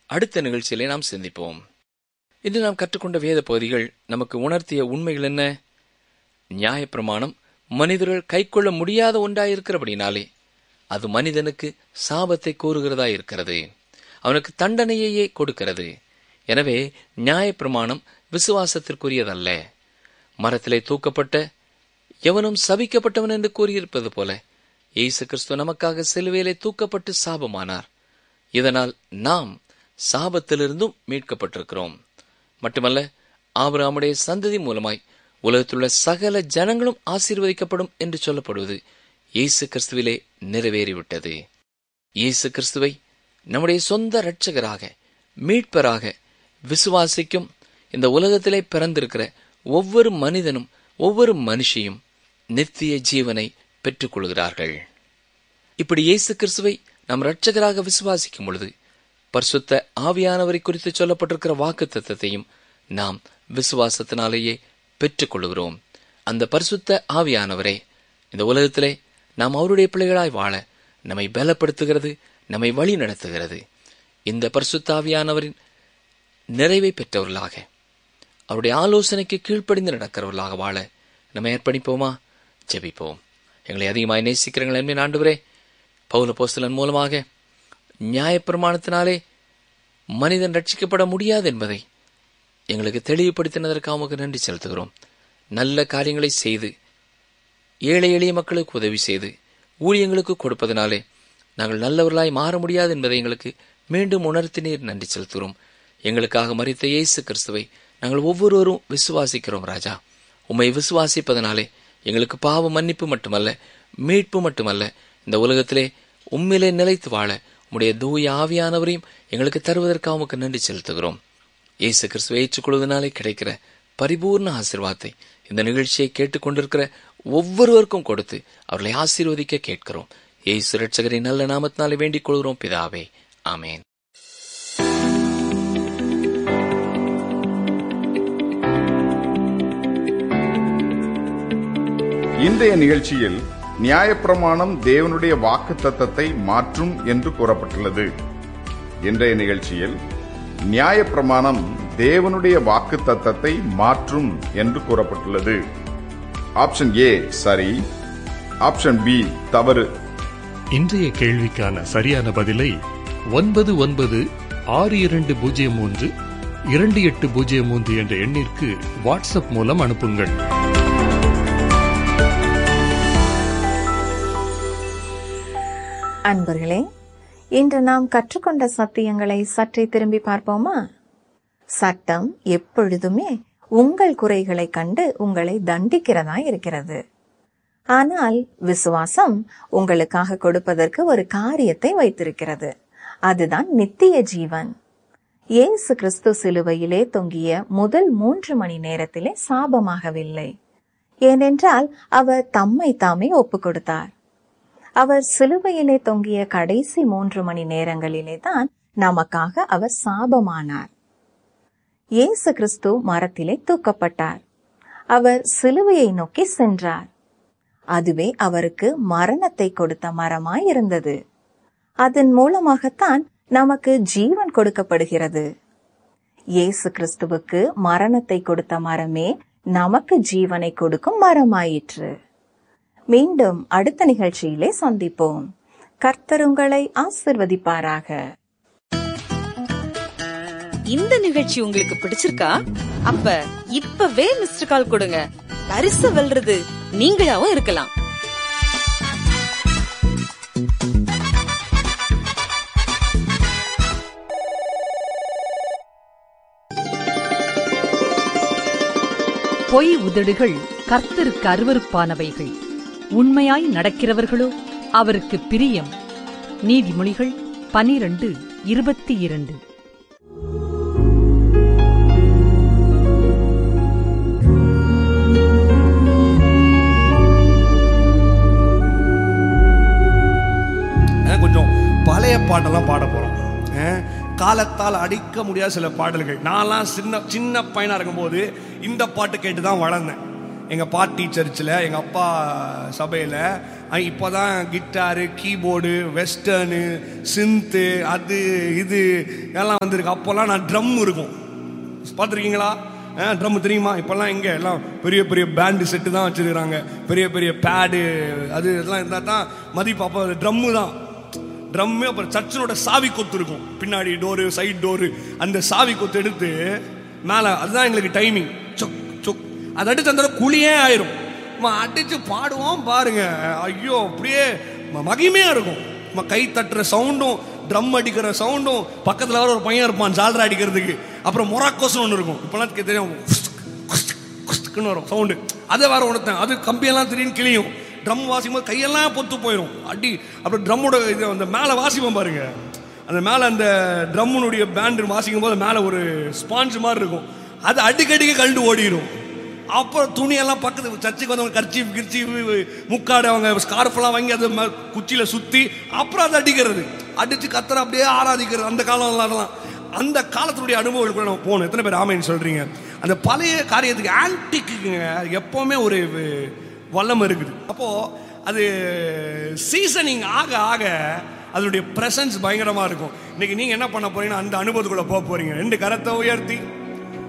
அடுத்த நிகழ்ச்சியிலே நாம் சிந்திப்போம். இன்று நாம் கற்றுக்கொண்ட வேத பகுதிகள் நமக்கு உணர்த்திய உண்மைகள் என்ன? நியாயப்பிரமாணம் மனிதர்கள் கைக்கொள்ள முடியாத ஒன்றாயிருக்கிறபடினாலே அது மனிதனுக்கு சாபத்தை கூறுகிறதா இருக்கிறது, அவனுக்கு தண்டனையையே கொடுக்கிறது. எனவே நியாயப்பிரமாணம் விசுவாசத்திற்குரியதல்ல. மரத்திலே தூக்கப்பட்ட எவனும் சபிக்கப்பட்டவன் என்று கூறியிருப்பது போல இயேசு கிறிஸ்து நமக்காக சிலுவையிலே தூக்கப்பட்டு சாபமானார். இதனால் நாம் சாபத்திலிருந்தும் மீட்கப்பட்டிருக்கிறோம். மட்டுமல்ல, ஆபிரகாமுடைய சந்ததி மூலமாய் உலகத்திலுள்ள சகல ஜனங்களும் ஆசீர்வதிக்கப்படும் என்று சொல்லப்படுவது இயேசு கிறிஸ்துவிலே நிறைவேறிவிட்டது. இயேசு கிறிஸ்துவை நம்முடைய சொந்த இரட்சகராக மீட்பராக விசுவாசிக்கும் இந்த உலகத்திலே பிறந்திருக்கிற ஒவ்வொரு மனிதனும் ஒவ்வொரு மனுஷியும் நித்திய ஜீவனை பெற்றுக் கொள்கிறார்கள். இப்படி இயேசு கிறிஸ்துவை நம் இரட்சகராக விசுவாசிக்கும் பொழுது பரிசுத்த ஆவியானவரை குறித்து சொல்லப்பட்டிருக்கிற வாக்குத்தத்தத்தையும் நாம் விசுவாசத்தினாலேயே பெற்றுக் கொள்கிறோம். அந்த பரிசுத்த ஆவியானவரே இந்த உலகத்திலே நாம் அவருடைய பிள்ளைகளாய் வாழ நம்மை பலப்படுத்துகிறது, நம்மை வழி நடத்துகிறது. இந்த பரிசுத்த ஆவியானவரின் நிறைவை பெற்றவர்களாக, அவருடைய ஆலோசனைக்கு கீழ்ப்படிந்து நடக்கிறவர்களாக வாழ நம்மை அர்ப்பணிப்போமா? ஜெபிப்போம். எங்களை அதிகமாய் நேசிக்கிறீர்கள் என்பேன் ஆண்டவரே. பவுல் அப்போஸ்தலன் மூலமாக நியாயப்பிரமாணத்தினாலே மனிதன் ரட்சிக்கப்பட முடியாது என்பதை எங்களுக்கு தெளிவுபடுத்தினதற்காக உமக்கு நன்றி செலுத்துகிறோம். நல்ல காரியங்களை செய்து ஏழை எளிய மக்களுக்கு உதவி செய்து ஊழியங்களுக்கு கொடுப்பதனாலே நாங்கள் நல்லவர்களாய் மாற முடியாது என்பதை எங்களுக்கு மீண்டும் உணர்த்தினீர். நன்றி செலுத்துகிறோம். எங்களுக்காக மரித்த இயேசு கிறிஸ்துவை நாங்கள் ஒவ்வொருவரும் விசுவாசிக்கிறோம் ராஜா. உம்மை விசுவாசிப்பதனாலே எங்களுக்கு பாவ மன்னிப்பு மட்டுமல்ல, மீட்பு மட்டுமல்ல, இந்த உலகத்திலே உம்மிலே நிலைத்து வாழ உம்முடைய தூய ஆவியானவரையும் எங்களுக்கு தருவதற்காக உமக்கு நன்றி செலுத்துகிறோம். இயேசு கிறிஸ்துவை ஏற்றுக்கொள்வதனாலே கிடைக்கிற பரிபூர்ண ஆசீர்வாதத்தை இந்த நிகழ்ச்சியை கேட்டுக்கொண்டிருக்கிற ஒவ்வொருவருக்கும் கொடுத்து அவர்களை ஆசீர்வதிக்க கேட்கிறோம். இயேசு இரட்சகரின் நல்ல நாமத்தினாலே வேண்டிக் கொள்கிறோம் பிதாவே, ஆமேன். இன்றைய நிகழ்ச்சியில் நியாயப்பிரமாணம் தேவனுடைய வாக்குத்தத்தத்தை மாற்றும் என்று கூறப்பட்டுள்ளது. இன்றைய நிகழ்ச்சியில் நியாயப்பிரமாணம் தேவனுடைய வாக்குத்தத்தத்தை மாற்றும் என்று கூறப்பட்டுள்ளது. ஆப்ஷன் ஏ சரி, ஆப்ஷன் பி தவறு. இன்றைய கேள்விக்கான சரியான பதிலை 9962032803 என்ற எண்ணிற்கு வாட்ஸ்அப் மூலம் அனுப்புங்கள். அன்பர்களே, இன்று நாம் கற்றுக்கொண்ட சத்தியங்களை சற்றே திரும்பி பார்ப்போமா? சட்டம் எப்பொழுதுமே உங்கள் குறைகளை கண்டு உங்களை தண்டிக்கிறதா இருக்கிறது. ஆனால் விசுவாசம் உங்களுக்காக கொடுப்பதற்கு ஒரு காரியத்தை வைத்திருக்கிறது. அதுதான் நித்திய ஜீவன். இயேசு கிறிஸ்து சிலுவையிலே தொங்கிய முதல் 3 மணி நேரத்திலே சாபமாகவில்லை. ஏனென்றால் அவர் தம்மை தாமே ஒப்புக் கொடுத்தார். அவர் சிலுவையிலே தொங்கிய கடைசி 3 மணி நேரங்களிலே தான் நமக்காக அவர் சாபமானார். இயேசு கிறிஸ்து மரத்திலே தூக்கப்பட்டார். அவர் சிலுவையை நோக்கி சென்றார். அதுவே அவருக்கு மரணத்தை கொடுத்த மரமாய் இருந்தது. அதன் மூலமாகத்தான் நமக்கு ஜீவன் கொடுக்கப்படுகிறது. இயேசு கிறிஸ்துவுக்கு மரணத்தை கொடுத்த மரமே நமக்கு ஜீவனை கொடுக்கும் மரமாயிற்று. மீண்டும் அடுத்த நிகழ்ச்சியிலே சந்திப்போம். கர்த்தர் உங்களை ஆசீர்வதிப்பாராக. இந்த நிகழ்ச்சி உங்களுக்கு பிடிச்சிருக்கா? அப்ப இப்பவே மிஸ்டர் கால் கொடுங்க. பரிசு வெல்றது நீங்களாவும் இருக்கலாம். பொய் உதடுகள் கர்த்தருக்கு அருவருப்பானவைகள், உண்மையாய் நடக்கிறவர்களோ அவருக்கு பிரியம். நீதிமொழிகள் 12:22. கொஞ்சம் பழைய பாட்டெல்லாம் பாட போறோம். காலத்தால் அடிக்க முடியாத சில பாடல்கள். நான்லாம் சின்ன பையனா இருக்கும்போது இந்த பாட்டு கேட்டு தான் வளர்ந்தேன். எங்கள் பாட்டி சர்ச்சில், எங்கள் அப்பா சபையில் இப்போ தான் கிட்டாரு, கீபோர்டு, வெஸ்டர்னு, சிந்து, அது இது எல்லாம் வந்திருக்கு. அப்போல்லாம் நான் ட்ரம் இருக்கும், பார்த்துருக்கீங்களா? ட்ரம் தெரியுமா? இப்போல்லாம் எங்கே எல்லாம் பெரிய பெரிய பேண்டு செட்டு தான் வச்சுருக்கிறாங்க, பெரிய பெரிய பேடு அது இதெல்லாம் இருந்தால் தான் மதிப்பு. அப்போ ட்ரம்மு தான், ட்ரம்மு. அப்புறம் சர்ச்சினோட சாவி கொத்து இருக்கும், பின்னாடி டோரு, சைடு டோரு, அந்த சாவி கொத்து எடுத்து மேலே, அதுதான் எங்களுக்கு டைமிங். சொக் சொக் அதை அடிச்சு அந்த குழியே ஆயிரும். அடிச்சு பாடுவோம் பாருங்க, ஐயோ அப்படியே மகிமையாக இருக்கும். கை தட்டுற சவுண்டும், ட்ரம் அடிக்கிற சவுண்டும், பக்கத்தில் வர ஒரு பையன் இருப்பான் ஜால்ரா அடிக்கிறதுக்கு. அப்புறம் மொராக்கோஸ்னு ஒன்று இருக்கும், இப்போலாம் தெரியும், குஸ்துக்குன்னு வரும் சவுண்டு. அதை வேற உணர்த்தேன், அது கம்பியெல்லாம் திடீர்னு கிளியும். ட்ரம் வாசிக்கும் போது கையெல்லாம் பொத்து போயிடும் அடி. அப்புறம் ட்ரம்மோட இது அந்த மேலே வாசிப்போம் பாருங்க, அந்த மேலே அந்த ட்ரம்முனுடைய பேண்டு வாசிக்கும் போது மேலே ஒரு ஸ்பாஞ்ச் மாதிரி இருக்கும், அது அடிக்கடிக்க கண்டு ஓடிடும். அப்புறம் துணியெல்லாம் பக்கத்து சர்ச்சுக்கு வந்தவங்க கர்ச்சி கிர்ச்சி முக்காடு அவங்க ஸ்கார்ஃபெல்லாம் வாங்கி அதை குச்சியில் சுற்றி அப்புறம் அதை அடிக்கிறது, அடித்து கத்துற அப்படியே ஆராதிக்கிறது. அந்த காலம் அதெல்லாம், அந்த காலத்தினுடைய அனுபவங்களுக்குள்ள நம்ம போகணும். எத்தனை பேர் ஆமைன்னு சொல்கிறீங்க? அந்த பழைய காரியத்துக்கு ஆன்டிக்குங்க எப்போவுமே ஒரு வல்லம் இருக்குது. அப்போது அது சீசனிங் ஆக ஆக அதனுடைய ப்ரெசன்ஸ் பயங்கரமாக இருக்கும். இன்றைக்கி நீங்கள் என்ன பண்ண போறீங்கன்னா அந்த அனுபவத்துக்குள்ளே போக போகிறீங்க. 2 கரத்தை உயர்த்தி